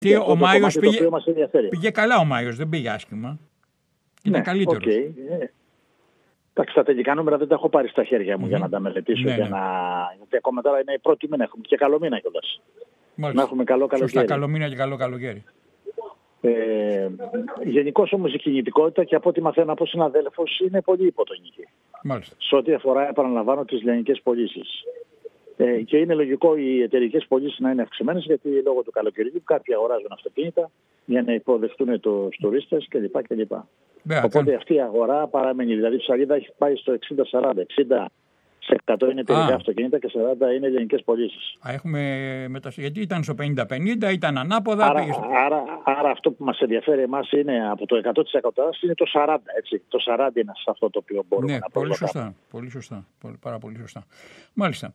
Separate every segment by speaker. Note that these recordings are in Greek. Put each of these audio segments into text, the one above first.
Speaker 1: Τι, ο Μάιος πήγε καλά, ο Μάιος δεν πήγε άσχημα. Είναι καλύτερος.
Speaker 2: Okay. Εντάξει, τα τελικά νούμερα δεν τα έχω πάρει στα χέρια μου για να τα μελετήσω.
Speaker 1: Ναι,
Speaker 2: γιατί ακόμα τώρα είναι η πρώτη μήνα, έχουμε και καλό μήνα κιόλας. Να έχουμε καλό καλοκαίρι.
Speaker 1: Σωστά, καλό μήνα και καλό καλοκαίρι.
Speaker 2: Γενικώς όμως η κινητικότητα, και από ό,τι μαθαίνω από συναδέλφους, είναι πολύ υποτονική.
Speaker 1: Μάλιστα.
Speaker 2: Σε ό,τι αφορά, επαναλαμβάνω, τις λιανικές πωλήσεις. Και είναι λογικό οι εταιρικές πωλήσεις να είναι αυξημένες, γιατί λόγω του καλοκαιριού κάποιοι αγοράζουν αυτοκίνητα για να υποδεχτούν τους τουρίστες κλπ. Οπότε αυτή η αγορά παραμένει. Δηλαδή η ψαλίδα έχει πάει στο 60-40. 60% είναι εταιρικά αυτοκίνητα και 40% είναι ελληνικές πωλήσεις.
Speaker 1: Γιατί ήταν στο 50-50, ήταν ανάποδα.
Speaker 2: Άρα αυτό που μας ενδιαφέρει εμάς είναι από το 100% είναι το 40%. Έτσι. Το 40% είναι σε αυτό το οποίο μπορούμε να προσδοκάμε.
Speaker 1: Πολύ σωστά. Πάρα πολύ σωστά. Μάλιστα.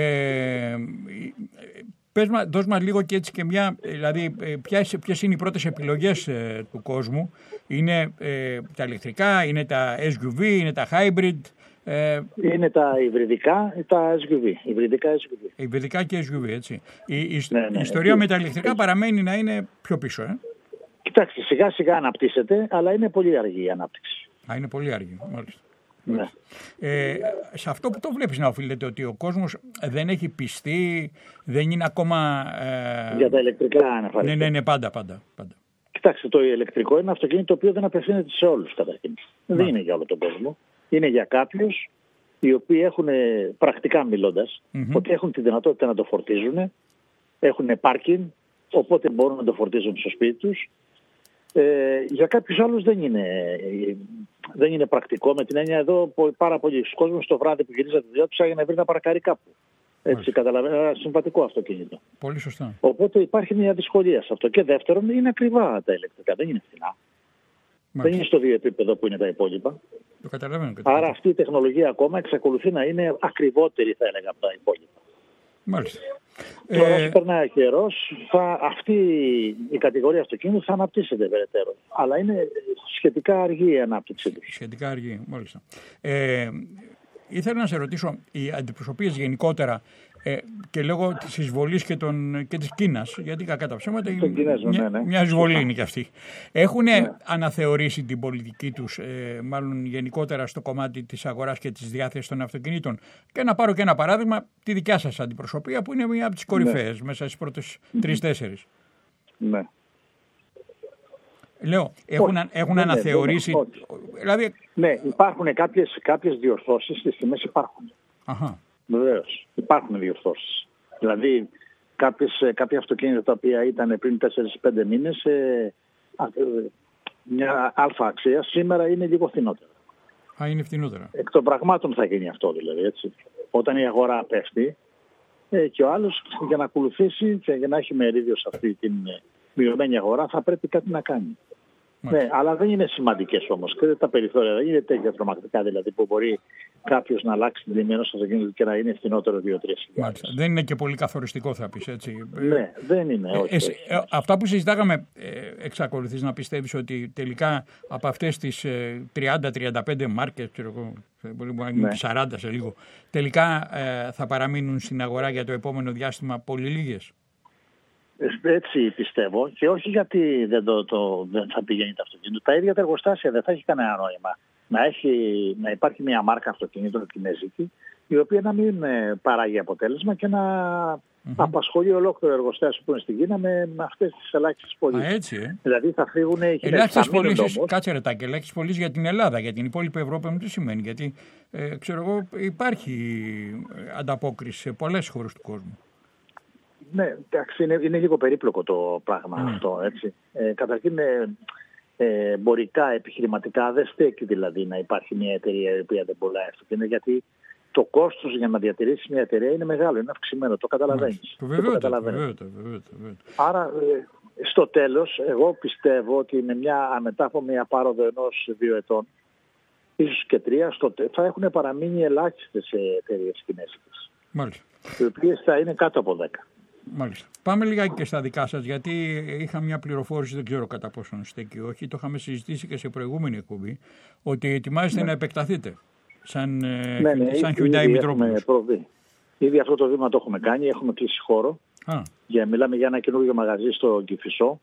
Speaker 1: Δώσ' μας λίγο και έτσι και μια, δηλαδή ποιες είναι οι πρώτες επιλογές του κόσμου. Είναι τα ηλεκτρικά, είναι τα SUV, είναι τα hybrid.
Speaker 2: Είναι τα υβριδικά, τα SUV.
Speaker 1: Υβριδικά και SUV, έτσι. Η ιστορία με τα ηλεκτρικά παραμένει να είναι πιο πίσω,
Speaker 2: Κοιτάξτε, σιγά σιγά αναπτύσσεται, αλλά είναι πολύ αργή η ανάπτυξη.
Speaker 1: Είναι πολύ αργή, μάλιστα.
Speaker 2: Ναι.
Speaker 1: Σε αυτό που το βλέπεις να οφείλεται ότι ο κόσμος δεν έχει πιστεί, δεν είναι ακόμα...
Speaker 2: Για τα ηλεκτρικά αναφέρεται.
Speaker 1: Ναι, πάντα.
Speaker 2: Κοιτάξτε, το ηλεκτρικό είναι ένα αυτοκίνητο το οποίο δεν απευθύνεται σε όλους καταρχήν. Δεν είναι για όλο τον κόσμο. Είναι για κάποιους οι οποίοι έχουν, πρακτικά μιλώντας, ότι έχουν τη δυνατότητα να το φορτίζουν, έχουν πάρκινγκ, οπότε μπορούν να το φορτίζουν στο σπίτι τους. Για κάποιους άλλους δεν είναι πρακτικό, με την έννοια εδώ πάρα πολλοί κόσμος το βράδυ που γυρίζει τη δουλειά του ψάχνει να βρει να παρακάρει κάπου. Έτσι, καταλαβαίνω, ένα συμβατικό αυτοκίνητο.
Speaker 1: Πολύ σωστά.
Speaker 2: Οπότε υπάρχει μια δυσκολία σε αυτό. Και δεύτερον, είναι ακριβά τα ηλεκτρικά, δεν είναι φθηνά. Δεν είναι στο ίδιο επίπεδο που είναι τα υπόλοιπα.
Speaker 1: Το καταλαβαίνω.
Speaker 2: Άρα αυτή η τεχνολογία ακόμα εξακολουθεί να είναι ακριβότερη, θα έλεγα, από τα υπόλοιπα.
Speaker 1: Μάλιστα.
Speaker 2: Τώρα όσο περνάει ο καιρός, αυτή η κατηγορία αυτοκίνητου θα αναπτύσσεται περαιτέρω. Αλλά είναι σχετικά αργή η ανάπτυξη του.
Speaker 1: Σχετικά αργή, μάλιστα. Ήθελα να σε ρωτήσω, οι αντιπροσωπείες γενικότερα και λόγω της εισβολής και της Κίνας, γιατί κακά τα ψέματα μια εισβολή είναι και αυτή. Έχουν αναθεωρήσει την πολιτική τους, μάλλον γενικότερα στο κομμάτι της αγοράς και της διάθεσης των αυτοκινήτων. Και να πάρω και ένα παράδειγμα, τη δικιά σας αντιπροσωπεία που είναι μια από τις κορυφαίες μέσα στις πρώτες 3-4.
Speaker 2: Ναι.
Speaker 1: Λέω, έχουν αναθεωρήσει... Δηλαδή...
Speaker 2: Ναι, υπάρχουν κάποιες διορθώσεις, στις τιμές υπάρχουν. Βεβαίως, υπάρχουν διορθώσεις. Δηλαδή, κάποια αυτοκίνητα τα οποία ήταν πριν 4-5 μήνες, μια αλφα αξία, σήμερα είναι λίγο φθηνότερα.
Speaker 1: Είναι φθηνότερα.
Speaker 2: Εκ των πραγμάτων θα γίνει αυτό δηλαδή, έτσι. Όταν η αγορά πέφτει και ο άλλος για να ακολουθήσει και για να έχει μερίδιο σε αυτή την μειωμένη αγορά θα πρέπει κάτι να κάνει. Ναι, αλλά δεν είναι σημαντικές όμως και τα περιθώρια δεν είναι τέτοια τρομακτικά δηλαδή που μπορεί κάποιος να αλλάξει την τιμή ενός αυτοκίνητου και να είναι φθηνότερο 2-3 χιλιάδες.
Speaker 1: Δεν είναι και πολύ καθοριστικό θα πεις έτσι.
Speaker 2: Ναι, δεν είναι.
Speaker 1: Αυτά που συζητάγαμε, εξακολουθείς να πιστεύεις ότι τελικά από αυτές τις 30-35 μάρκες, μπορεί να είναι 40 σε λίγο, τελικά θα παραμείνουν στην αγορά για το επόμενο διάστημα πολύ λίγες?
Speaker 2: Έτσι πιστεύω και όχι γιατί δεν θα πηγαίνει το αυτοκίνητο. Τα ίδια τα εργοστάσια δεν θα έχει κανένα νόημα. Να υπάρχει μια μάρκα αυτοκινήτων κινέζικη η οποία να μην παράγει αποτέλεσμα και να απασχολεί ολόκληρο εργοστάσιο που είναι στην Κίνα με αυτές τις ελάχιστες πωλήσεις. Δηλαδή θα φύγουν οι
Speaker 1: ελάχιστες πωλήσεις. Κάτσε ρε Τάκη, ελάχιστες πωλήσεις για την Ελλάδα, για την υπόλοιπη Ευρώπη μου τι σημαίνει? Γιατί ξέρω εγώ υπάρχει ανταπόκριση σε πολλές χώρες του κόσμου.
Speaker 2: Ναι, εντάξει, είναι λίγο περίπλοκο το πράγμα αυτό, έτσι. Καταρχήν, εμπορικά, επιχειρηματικά δεν στέκει δηλαδή να υπάρχει μια εταιρεία η οποία δεν πουλάει αυτοκίνητα, γιατί το κόστος για να διατηρήσει μια εταιρεία είναι μεγάλο, είναι αυξημένο, το καταλαβαίνεις.
Speaker 1: Βέβαια.
Speaker 2: Άρα, στο τέλος, εγώ πιστεύω ότι μετά από μια πάροδο 1-2 ετών, ίσως και 3, θα έχουν παραμείνει ελάχιστες εταιρείες κινέζικες.
Speaker 1: Μάλιστα.
Speaker 2: Οι οποίες θα είναι κάτω από 10.
Speaker 1: Μάλιστα. Πάμε λιγάκι και στα δικά σας, γιατί είχα μια πληροφόρηση, δεν ξέρω κατά πόσον στέκει όχι, το είχαμε συζητήσει και σε προηγούμενη εκπομπή, ότι ετοιμάζεστε να επεκταθείτε σαν Hyundai Μητρόπουλος.
Speaker 2: Ήδη αυτό το βήμα το έχουμε κάνει, έχουμε κλείσει χώρο. Μιλάμε για ένα καινούργιο μαγαζί στο Κηφισό,